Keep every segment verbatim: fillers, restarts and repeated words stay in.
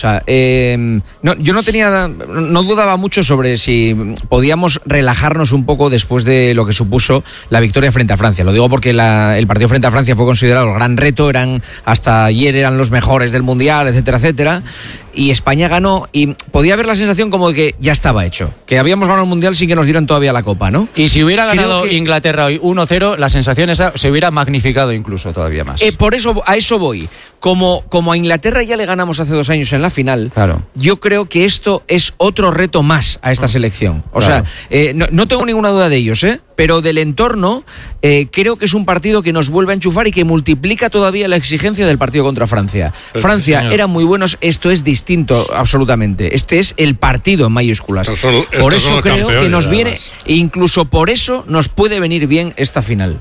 sea, eh, no, yo no tenía, no dudaba mucho sobre si podíamos relajarnos un poco después de lo que supuso la victoria frente a Francia. Lo digo porque la, el partido frente a Francia fue considerado el gran reto, eran hasta ayer eran los mejores del Mundial, etcétera, etcétera, y España ganó y podía haber la sensación como de que ya estaba hecho, que habíamos ganado el Mundial sin que nos dieran todavía la Copa, ¿no? Y si hubiera ganado que, Inglaterra hoy uno cero, la sensación esa se hubiera magnificado incluso todavía más. Eh, por eso, a eso voy. Como, como a Inglaterra ya le ganamos hace dos años en la final, claro. Yo creo que esto es otro reto más a esta selección. O claro. sea, eh, no, no tengo ninguna duda de ellos, ¿eh? Pero del entorno, eh, creo que es un partido que nos vuelve a enchufar y que multiplica todavía la exigencia del partido contra Francia. Pero Francia sí, eran muy buenos, esto es distinto absolutamente. Este es el partido en mayúsculas. Son, por eso creo que nos viene, incluso por eso nos puede venir bien esta final.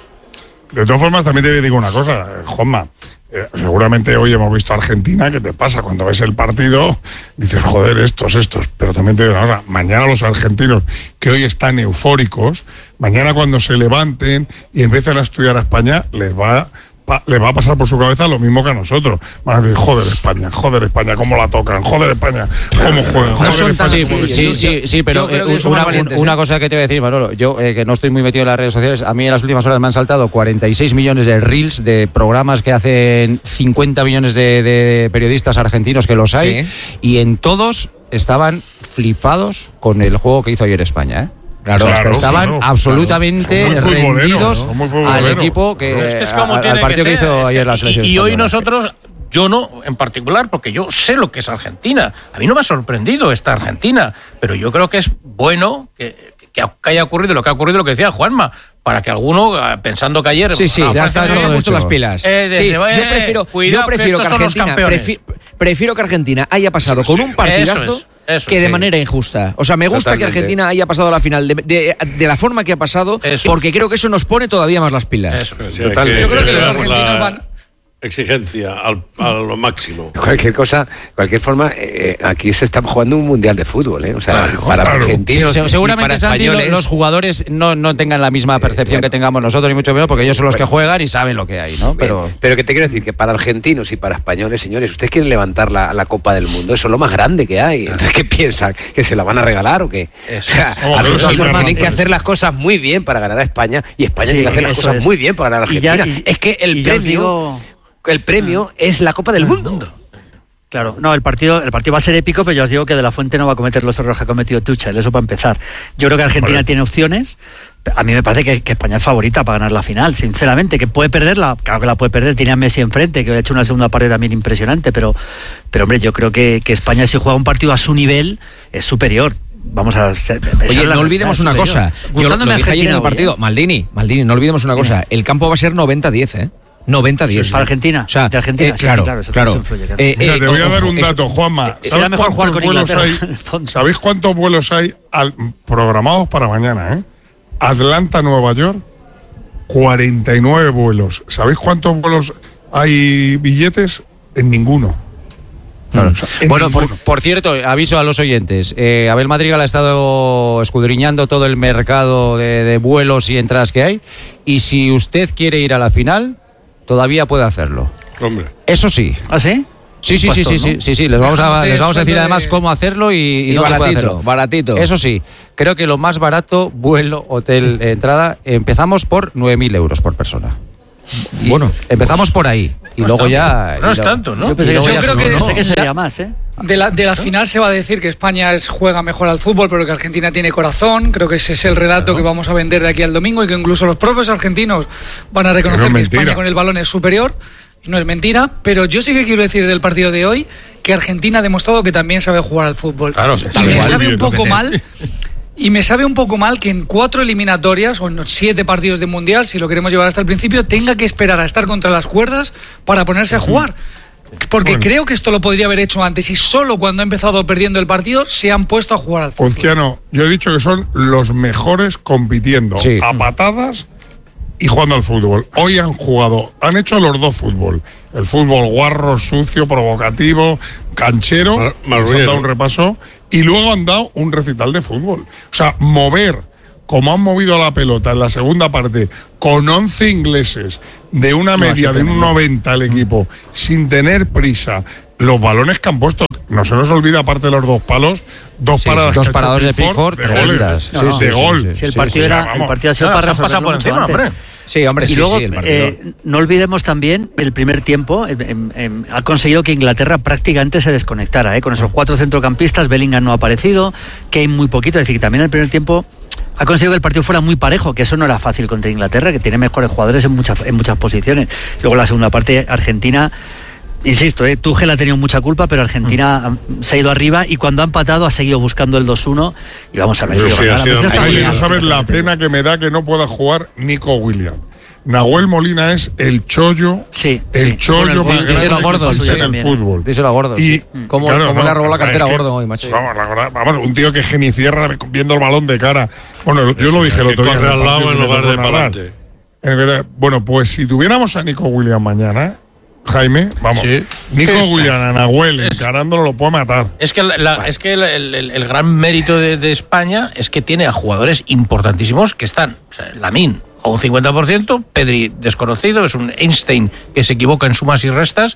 De todas formas, también te digo una cosa, Juanma. Eh, seguramente hoy hemos visto a Argentina. ¿Qué te pasa? Cuando ves el partido dices, joder, estos, estos. Pero también te digo una cosa, mañana los argentinos que hoy están eufóricos, mañana cuando se levanten y empiecen a estudiar a España, les va, pa, les va a pasar por su cabeza lo mismo que a nosotros. Van a decir, joder España, joder España, cómo la tocan, joder España, cómo juegan, joder no España. Sí, sí, sí, sí, sí, pero eh, una, valientes, una ¿eh? cosa que te voy a decir, Manolo, yo eh, que no estoy muy metido en las redes sociales, a mí en las últimas horas me han saltado cuarenta y seis millones de reels de programas que hacen cincuenta millones de, de periodistas argentinos, que los hay, sí. Y en todos estaban flipados con el juego que hizo ayer España, ¿eh? Claro, o sea, claro, estaban sí, no, absolutamente claro. rendidos ¿no? al equipo que, es que es como a, al partido que, que hizo ayer la selección. Y, y hoy nosotros, yo no en particular, porque yo sé lo que es Argentina. A mí no me ha sorprendido esta Argentina, pero yo creo que es bueno que, que haya ocurrido lo que ha ocurrido, lo que decía Juanma, para que alguno, pensando que ayer... Sí, sí, ya está, se han puesto las pilas. Eh, sí, yo prefiero, yo prefiero que, que Argentina, prefi, prefiero que Argentina haya pasado con un partidazo... Eso es. Eso, que de sí. manera injusta. O sea, me gusta Totalmente. que Argentina haya pasado a la final de, de, de la forma que ha pasado, eso. porque creo que eso nos pone todavía más las pilas. Eso. Sí, Totalmente. Yo creo que los argentinos van... exigencia al, a lo máximo. Cualquier cosa, cualquier forma, eh, aquí se está jugando un mundial de fútbol, ¿eh? O sea, claro, para claro. argentinos. Sí, seguramente, Santi, los, los jugadores no, no tengan la misma percepción eh, que tengamos nosotros, ni mucho menos, porque ellos son los que juegan y saben lo que hay, ¿no? Pero, pero que te quiero decir que para argentinos y para españoles, señores, ustedes quieren levantar la, la Copa del Mundo, eso es lo más grande que hay. Entonces, ¿qué piensan? ¿Que se la van a regalar o qué? Eso. O sea, oh, a nosotros tienen que hacer las cosas muy bien para ganar a España y España sí, tiene que hacer las cosas es. muy bien para ganar a Argentina. Y ya, y, es que el premio. Digo... El premio es la Copa del Mundo. Claro, no, el partido, el partido va a ser épico, pero yo os digo que De La Fuente no va a cometer los errores que ha cometido Tuchel, eso para empezar. Yo creo que Argentina vale. tiene opciones. A mí me parece que, que España es favorita para ganar la final, sinceramente. Que puede perderla, claro que la puede perder. Tiene a Messi enfrente, que ha hecho una segunda parte también impresionante, pero, pero hombre, yo creo que, que España, si juega un partido a su nivel, es superior. Vamos a ser, Oye, no olvidemos una cosa. Yo lo dije ayer en el partido, Maldini, Maldini, no olvidemos una cosa. El campo va a ser noventa diez, ¿eh? noventa diez. Para Argentina. O sea, de Argentina. Eh, claro, sí, sí, claro. claro. Influye, claro. Eh, Mira, te voy a dar un dato, Juanma. ¿Sabes mejor cuántos vuelos hay? ¿Sabéis cuántos vuelos hay al, programados para mañana, eh? Atlanta, Nueva York, cuarenta y nueve vuelos. ¿Sabéis cuántos vuelos hay billetes? En ninguno. Claro. Bueno, por, por cierto, aviso a los oyentes. Eh, Abel Madrigal ha estado escudriñando todo el mercado de, de vuelos y entradas que hay. Y si usted quiere ir a la final, todavía puede hacerlo. Hombre. Eso sí. ¿Ah, sí? Sí, sí, sí, sí, sí, sí, sí. Les vamos a, les vamos a decir además cómo hacerlo y, y, y baratito, baratito. Eso sí, creo que lo más barato, vuelo, hotel, entrada, empezamos por nueve mil euros por persona. Y bueno, empezamos por ahí. Y no luego tanto, ya... No es tanto, ¿no? Yo, pensé que yo creo que, no, no. que sería más, ¿eh? De la, de la final se va a decir que España es, juega mejor al fútbol, pero que Argentina tiene corazón. Creo que ese es el relato claro. que vamos a vender de aquí al domingo y que incluso los propios argentinos van a reconocer que, no que España con el balón es superior. No es mentira, pero yo sí que quiero decir del partido de hoy que Argentina ha demostrado que también sabe jugar al fútbol. Claro, y me sabe un poco mal... Y me sabe un poco mal que en cuatro eliminatorias o en siete partidos de Mundial, si lo queremos llevar hasta el principio, tenga que esperar a estar contra las cuerdas para ponerse a jugar. Porque bueno. creo que esto lo podría haber hecho antes y solo cuando ha empezado perdiendo el partido se han puesto a jugar al fútbol. Pozquiano, yo he dicho que son los mejores compitiendo sí. a patadas y jugando al fútbol. Hoy han jugado, han hecho los dos fútbol. El fútbol guarro, sucio, provocativo, canchero. Mar- Mar- han dado un repaso. Y luego han dado un recital de fútbol. O sea, mover, como han movido la pelota en la segunda parte, con once ingleses, de una media no, de un noventa al equipo, sin tener prisa, los balones que han puesto. No se nos olvida, aparte de los dos palos, dos sí, paradas. Dos paradas de Pickford, tremendas. De, no, sí, de sí, gol. Sí, sí, sí, el sí, partido sí, era, sí, el partido ha sido claro, para se han pasado por encima, hombre. Sí, hombre, y sí, luego, sí, el partido. Eh, no olvidemos también el primer tiempo, eh, eh, eh, ha conseguido que Inglaterra prácticamente se desconectara, eh, con esos cuatro centrocampistas. Bellingham no ha aparecido, Kane muy poquito, es decir, que también el primer tiempo ha conseguido que el partido fuera muy parejo, que eso no era fácil contra Inglaterra, que tiene mejores jugadores en muchas, en muchas posiciones. Luego la segunda parte, Argentina, insisto, eh, Tuchel ha tenido mucha culpa, pero Argentina mm. se ha ido arriba y cuando ha empatado ha seguido buscando el dos uno y vamos a ver. Sí, sí, sí, no sabes la pena que me da que no pueda jugar Nico Williams. Nahuel Molina es el chollo, sí, el sí. chollo bueno, más grande gordo, que existe sí, en el fútbol. Díselo a Gordo. Y ¿Cómo, claro, cómo no, le ha robado la cartera es que, a Gordo hoy, macho? Vamos, la verdad, vamos, un tío que genicierra viendo el balón de cara. Bueno, yo lo dije el otro día. Corre al lado en lugar de para adelante. Bueno, pues si tuviéramos a Nico Williams mañana, Jaime, vamos, sí. Nico sí, Williams, a Nahuel, es, encarándolo lo puede matar. Es que, la, es que el, el, el gran mérito de, de España es que tiene a jugadores importantísimos que están, o sea, Lamine a un cincuenta por ciento, Pedri desconocido, es un Einstein que se equivoca en sumas y restas,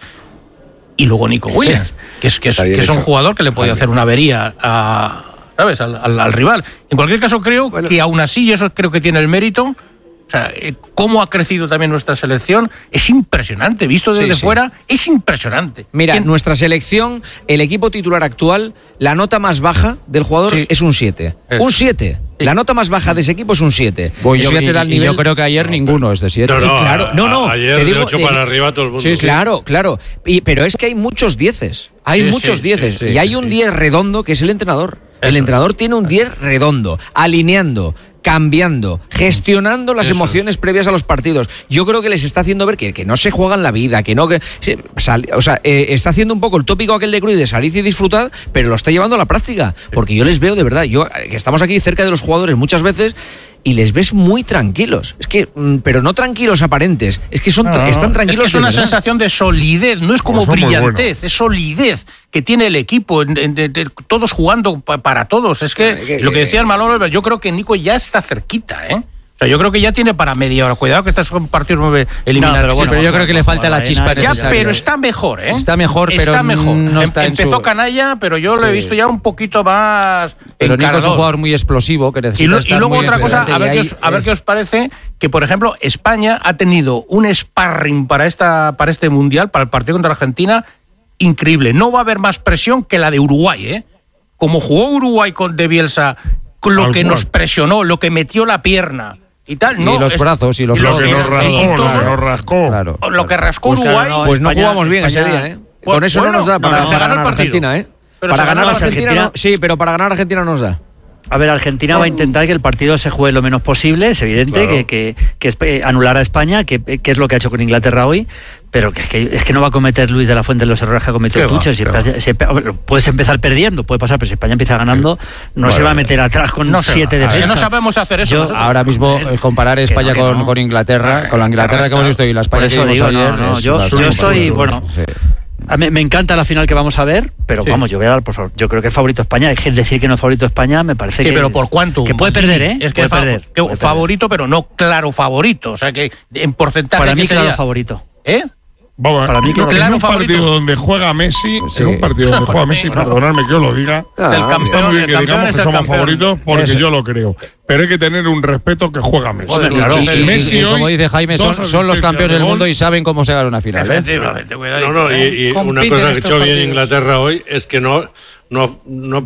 y luego Nico Williams, que es, que es, que es un jugador que le puede hacer una avería a, ¿sabes? Al, al, al rival. En cualquier caso, creo bueno. que aún así, y eso creo que tiene el mérito. O sea, eh, cómo ha crecido también nuestra selección es impresionante, visto desde sí, sí. fuera, es impresionante. Mira, ¿Quién? nuestra selección, el equipo titular actual, la nota más baja del jugador sí. es un siete. Es. Un siete. Sí. La nota más baja de ese equipo es un siete. Pues yo, y, nivel... y yo creo que ayer no, ninguno es de siete. No, no, claro, no, no. Ayer te digo, de ocho eh, para arriba todo el mundo. Sí, sí. Claro, claro. Y, pero es que hay muchos dieces. Hay sí, muchos sí, dieces. Sí, sí, y hay un sí. diez redondo que es el entrenador. Eso. El entrenador tiene un diez redondo, alineando, cambiando, gestionando las Eso emociones es. previas a los partidos. Yo creo que les está haciendo ver que, que no se juegan la vida, que no que sal, o sea, eh, está haciendo un poco el tópico aquel de Cruyff de salir y disfrutar, pero lo está llevando a la práctica, porque yo les veo de verdad, yo que estamos aquí cerca de los jugadores muchas veces y les ves muy tranquilos. Es que, pero no tranquilos aparentes, es que son no, no, están tranquilos. Es que es una verdad. Sensación de solidez, no es como brillantez, bueno. es solidez que tiene el equipo, de, de, de, todos jugando pa, para todos. Es que, que lo que decía el Manolo, yo creo que Nico ya está cerquita, ¿eh? O sea, yo creo que ya tiene para media hora. Cuidado que estos son partidos nueve eliminatorios. No, pero, bueno, pero yo creo que le falta la chispa ya, necesaria. Pero está mejor, ¿eh? Está mejor, pero está mejor. no está Empezó en su... canalla, pero yo sí. lo he visto ya un poquito más pero Nico es un jugador muy explosivo que necesita y, lo, estar y luego muy otra cosa, a ver, ahí, qué os, a ver eh. qué os parece que, por ejemplo, España ha tenido un sparring para, esta, para este Mundial, para el partido contra Argentina, increíble. No va a haber más presión que la de Uruguay, ¿eh? Como jugó Uruguay con De Bielsa, lo Al que cual. nos presionó, lo que metió la pierna y tal. Y No, los es, brazos y los Lo que lodos. nos rascó, y todo, lo que nos rascó. Claro. lo que rascó Pues, Uruguay. claro, no, pues no España, jugamos bien España, ese día, ¿eh? Bueno, Con eso no nos da no, para, no, para se ganó ganar el partido. Argentina, ¿eh? Pero Para se ganar ganó Argentina, Argentina. no, sí, pero para ganar Argentina nos da. A ver, Argentina va a intentar que el partido se juegue lo menos posible, es evidente, Claro. que, que, que es, eh, anular a España, que, que es lo que ha hecho con Inglaterra hoy, pero que es, que es que no va a cometer Luis de la Fuente los errores que ha cometido Tuchel. Si empe- si empe- puedes empezar perdiendo, puede pasar, pero si España empieza ganando, no Bueno, se va a meter atrás con no se siete va. defensas. No sabemos hacer eso. Yo- nosotros. Ahora mismo eh, comparar España que con, no. con Inglaterra, Ah, con la Inglaterra que hemos visto y la España Por eso que vimos digo, ayer, no, no, es yo, una yo absoluta estoy, locura. bueno, Sí. a mí me encanta la final que vamos a ver, pero Sí. vamos, yo voy a dar, por favor, yo creo que es favorito España. Hay que decir que no es favorito España, me parece Sí, que pero es- por cuánto. que puede perder, ¿eh? Es que puede es fa- perder, que puede favorito, pero no claro favorito. O sea, que en porcentaje. perder. Para mí, que claro, sería- favorito. ¿Eh? Vamos, Para mí, en claro, un claro, partido favorito. donde juega Messi, Sí. en un partido donde juega Messi, Bueno. perdonadme que os lo diga, Ah, Es el campeón, está muy bien el que campeón digamos es que el somos campeón. favoritos porque Eso. yo lo creo. Pero hay que tener un respeto que juega Messi. Joder, Y- claro. y, Y- y- Messi Y, y como hoy, dice Jaime, son, dos son los asistencias campeones de del gol. mundo y saben cómo se gana una final. ¿eh? Efectivamente, cuidadito. No, no, y, y una Compiten cosa que estos echó bien partidos. Inglaterra hoy es que no, no, no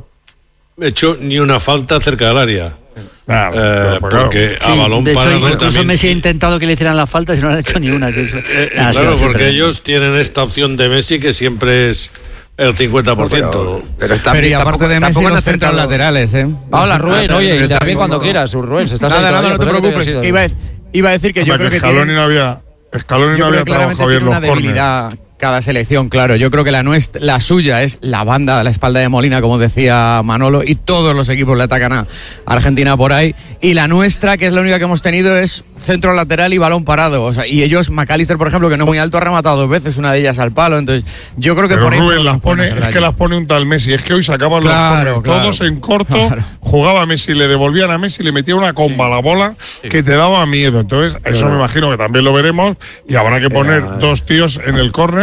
echó ni una falta cerca del área. Nah, Eh, pero, pues, claro. porque Sí, a balón de hecho, parado incluso también- Messi ha intentado que le hicieran la falta y no le han hecho ni una. Que es- Eh, eh, Nada, sí, claro, ha sido porque tremendo. ellos tienen esta opción de Messi que siempre es el cincuenta por ciento. Pero, pero, está, Pero y tampoco- aparte de Messi, tampoco los está centros centrado- laterales, ¿eh? Hola, Rubén, oye, y Está también bien, cuando no. quieras, Rubén, si estás Nada, ahí nada, todavía, no te pero preocupes. creo Que que iba, a, ha sido- iba a decir que yo Hombre, creo que Scaloni tienen, no había, Scaloni yo no creo había que claramente trabajado bien tiene una los córneres. debilidad cada selección, claro. Yo creo que la nuestra, la suya es la banda a la espalda de Molina, como decía Manolo, y todos los equipos le atacan a Argentina por ahí. Y la nuestra, que es la única que hemos tenido, es centro lateral y balón parado. O sea, y ellos, McAllister, por ejemplo, que no es muy alto, ha rematado dos veces, una de ellas al palo. Entonces, yo creo que Pero por ahí Rubén nos las pueden pone, hacer es que daño. las pone un tal Messi. Es que hoy sacaban Claro, los corners claro. todos en corto. Claro. Jugaba Messi, le devolvían a Messi, le metía una comba a la bola que te daba miedo. Entonces, eso me imagino que también lo veremos. Y habrá que poner Era- dos tíos en el córner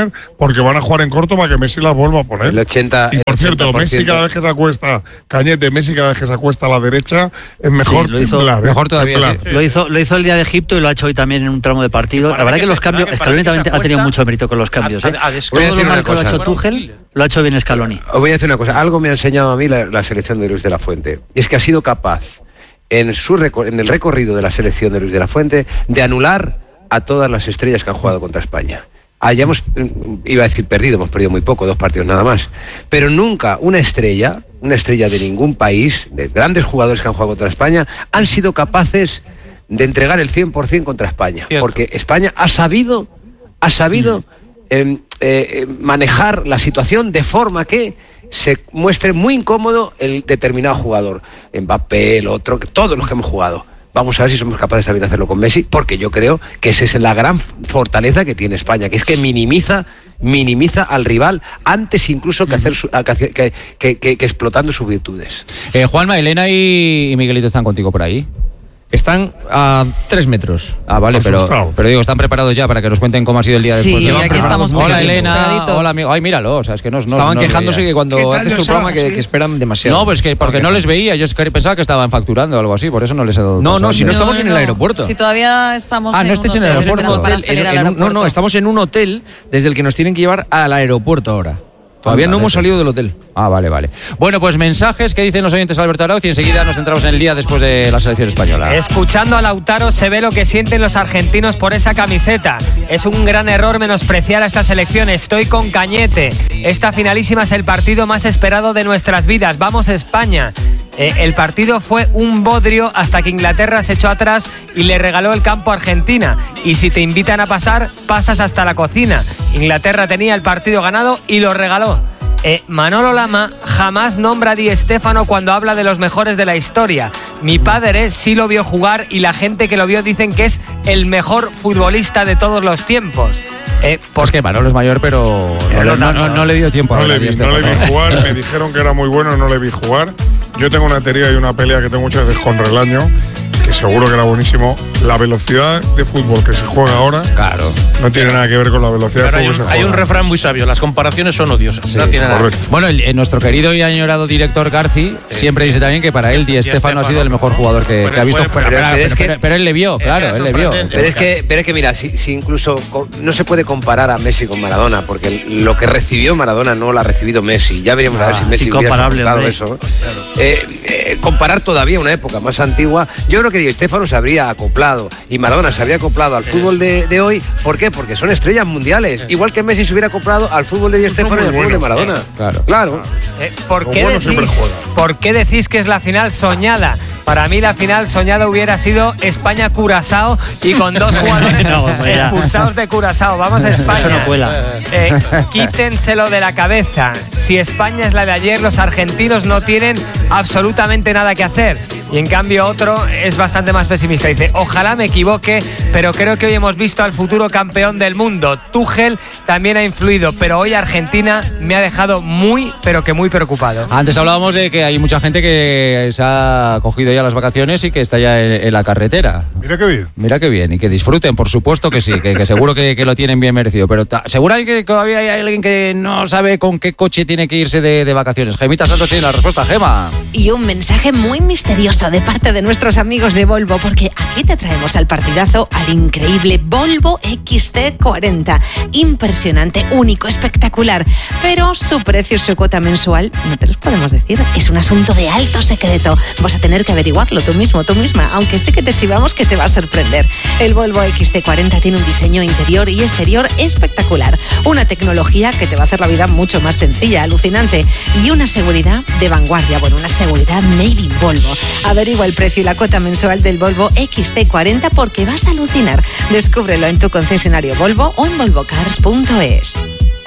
poner porque van a jugar en corto para que Messi las vuelva a poner. El ochenta, y por el cierto, ochenta por ciento. Messi cada vez que se acuesta, Cañete, Messi cada vez que se acuesta a la derecha, es mejor Sí, lo hizo- temblar, ¿eh? mejor todavía, Temblar. sí. Lo hizo, lo hizo el día de Egipto y lo ha hecho hoy también en un tramo de partido. La verdad que, que los cambios, Scaloni también ha tenido mucho mérito con los cambios. ¿eh? a, a Todo lo mal que lo ha hecho Tuchel, lo ha hecho bien Scaloni. Os voy a decir una cosa, algo me ha enseñado a mí la, la selección de Luis de la Fuente, y es que ha sido capaz, en, su recor- en el recorrido de la selección de Luis de la Fuente, de anular a todas las estrellas que han jugado contra España. Hayamos, iba a decir perdido, hemos perdido muy poco, dos partidos nada más, pero nunca una estrella, una estrella de ningún país, de grandes jugadores que han jugado contra España, han sido capaces de entregar el cien por ciento contra España, Cierto. porque España ha sabido, ha sabido mm. eh, eh, manejar la situación de forma que se muestre muy incómodo el determinado jugador, Mbappé, el otro, todos los que hemos jugado. Vamos a ver si somos capaces también de hacerlo con Messi, porque yo creo que esa es la gran fortaleza que tiene España, que es que minimiza minimiza al rival antes incluso que hacer su, que, que, que, que explotando sus virtudes. Eh, Juanma, Elena y, y Miguelito están contigo por ahí. Están a tres metros. Ah, vale, pero, pero digo, están preparados ya para que nos cuenten cómo ha sido el día sí, después. Sí, aquí estamos. Hola, Elena. Hola, amigo. Ay, míralo. O sea, es que no, no, Estaban no quejándose veía. que cuando haces tu programa que, sí? que esperan demasiado. No, pues que porque no les veía. Yo pensaba que estaban facturando o algo así, por eso no les he dado. No, no, si no No, estamos no, en el no. aeropuerto. Si todavía estamos Ah, en no estés en el hotel, aeropuerto. esperando para Hotel, salir en- al en un- no, aeropuerto. no, estamos en un hotel desde el que nos tienen que llevar al aeropuerto ahora. Todavía Anda, no hemos vete. salido del hotel. Ah, vale, vale. Bueno, pues mensajes que dicen los oyentes Alberto Arauz y enseguida nos centramos en el día después de la selección española. Escuchando a Lautaro se ve lo que sienten los argentinos por esa camiseta. Es un gran error menospreciar a esta selección. Estoy con Cañete. Esta finalísima es el partido más esperado de nuestras vidas. Vamos España. Eh, el partido fue un bodrio hasta que Inglaterra se echó atrás y le regaló el campo a Argentina. Y si te invitan a pasar, pasas hasta la cocina. Inglaterra tenía el partido ganado y lo regaló. Eh, Manolo Lama jamás nombra a Di Stéfano cuando habla de los mejores de la historia. Mi padre sí lo vio jugar y la gente que lo vio dicen que es el mejor futbolista de todos los tiempos. Eh, Pues que Manolo es mayor, pero no, le- no, no, no le dio tiempo No a le ver a vi, Di no le vi Stéfano. jugar, me dijeron que era muy bueno, no le vi jugar. Yo tengo una teoría y una pelea que tengo muchas veces con Relaño, que seguro que era buenísimo. La velocidad de fútbol que se juega ahora Claro. no tiene nada que ver con la velocidad Pero de hay, fútbol un, que se hay juega. un refrán muy sabio, las comparaciones son odiosas. Sí, no tiene nada. correcto. Bueno, el, el- nuestro querido y añorado director Garci siempre dice también que para él Di Stéfano ha sido el mejor jugador que, Pero- que ha visto. pero- Pero, pero- pero- pero es pero- que- pero- pero él le vio, claro, es él le vio. sorprendente. Pero es que, pero es que mira, si, si incluso co- no se puede comparar a Messi con Maradona, porque lo que recibió Maradona no lo ha recibido Messi. Ya veríamos a ver Ah, si Messi es hubiera incomparable, soportado hombre. eso. Eh, eh, comparar todavía una época más antigua, yo creo que Di Stéfano se habría acoplado y Maradona se habría acoplado al fútbol de, de hoy. ¿Por qué? Porque son estrellas mundiales. Igual que Messi se hubiera acoplado al fútbol de Di Stéfano y al fútbol de Maradona. Claro. Claro. Eh, ¿por, Lo qué bueno siempre decís, juega. ¿Por qué decís que es la final soñada? Para mí la final soñada hubiera sido España-Curazao y con dos jugadores No, hombre, ya. expulsados de Curazao. Vamos a España. Eso no cuela. Eh, quítenselo de la cabeza. Si España es la de ayer, los argentinos no tienen absolutamente nada que hacer. Y en cambio otro es bastante más pesimista. Dice, ojalá me equivoque, pero creo que hoy hemos visto al futuro campeón del mundo. Tuchel también ha influido, pero hoy Argentina me ha dejado muy, pero que muy preocupado. Antes hablábamos de que hay mucha gente que se ha cogido ya las vacaciones y que está ya en, en la carretera. Mira qué bien. Mira qué bien, y que disfruten, por supuesto que sí, que, que seguro que, que lo tienen bien merecido. Pero ta- seguro hay que todavía hay alguien que no sabe con qué coche tiene que irse de, de vacaciones. Gemita Santos tiene la respuesta, Gema. Y un mensaje muy misterioso de parte de nuestros amigos de Volvo, porque aquí te traemos al partidazo al increíble Volvo X C cuarenta. Impresionante, único, espectacular. Pero su precio y su cuota mensual, no te los podemos decir. Es un asunto de alto secreto. Vas a tener que averiguarlo tú mismo, tú misma, aunque sé que te chivamos que te va a sorprender. El Volvo X C cuarenta tiene un diseño interior y exterior espectacular. Una tecnología que te va a hacer la vida mucho más sencilla, alucinante. Y una seguridad de vanguardia. Bueno, una seguridad made in Volvo. Averigua el precio y la cuota mensual del Volvo X C cuarenta porque vas a alucinar. Descúbrelo en tu concesionario Volvo o en volvo cars punto es.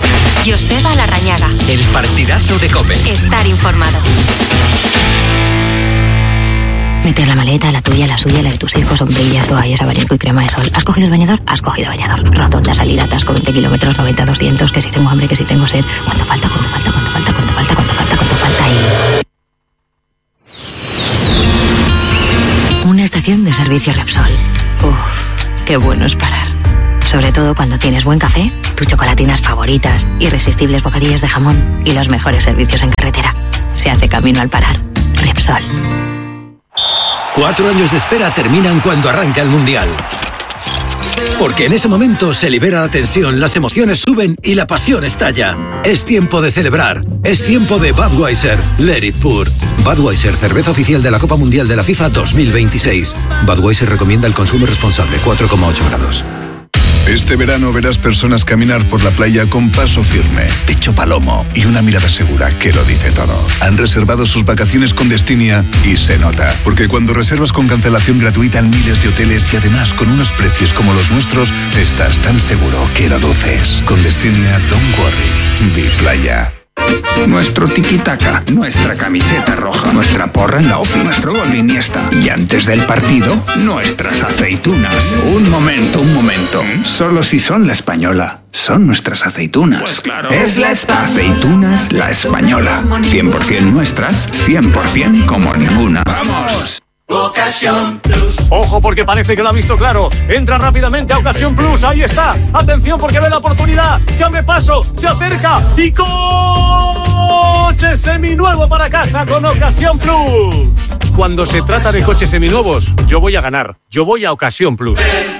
Joseba Larrañaga. El partidazo de COPE. Estar informado. Meter la maleta, la tuya, la suya, la de tus hijos, sombrillas, toallas, abanico y crema de sol. ¿Has cogido el bañador? Has cogido bañador. Rotonda, salida, atasco, veinte kilómetros, noventa, doscientos, que si tengo hambre, que si tengo sed. ¿Cuánto falta? ¿Cuánto falta? ¿Cuánto falta? ¿Cuánto falta? ¿Cuánto falta? ¿Cuánto falta? Y... Una estación de servicio Repsol. Uf, qué bueno es parar. Sobre todo cuando tienes buen café, tus chocolatinas favoritas, irresistibles bocadillos de jamón y los mejores servicios en carretera. Se hace camino al parar. Repsol. Cuatro años de espera terminan cuando arranca el Mundial. Porque en ese momento se libera la tensión, las emociones suben y la pasión estalla. Es tiempo de celebrar. Es tiempo de Budweiser. Let it pour. Budweiser, cerveza oficial de la Copa Mundial de la FIFA dos mil veintiséis. Budweiser recomienda el consumo responsable, cuatro coma ocho grados. Este verano verás personas caminar por la playa con paso firme, pecho palomo y una mirada segura que lo dice todo. Han reservado sus vacaciones con Destinia y se nota. Porque cuando reservas con cancelación gratuita en miles de hoteles y además con unos precios como los nuestros, estás tan seguro que lo luces. Con Destinia, don't worry. Di playa. Nuestro tiki-taka, nuestra camiseta roja, nuestra porra en la ofi, nuestro gol de Iniesta. Y antes del partido, nuestras aceitunas. Un momento, un momento. Solo si son la española. Son nuestras aceitunas. Pues claro. Es la esta. Aceitunas La Española. cien por ciento nuestras, cien por ciento como ninguna. ¡Vamos! Ocasión Plus. Ojo porque parece que lo ha visto claro. Entra rápidamente a Ocasión Plus. Ahí está. Atención porque ve la oportunidad. Se abre paso, se acerca y coche seminuevo para casa con Ocasión Plus. Cuando se trata de coches seminuevos, yo voy a ganar. Yo voy a Ocasión Plus.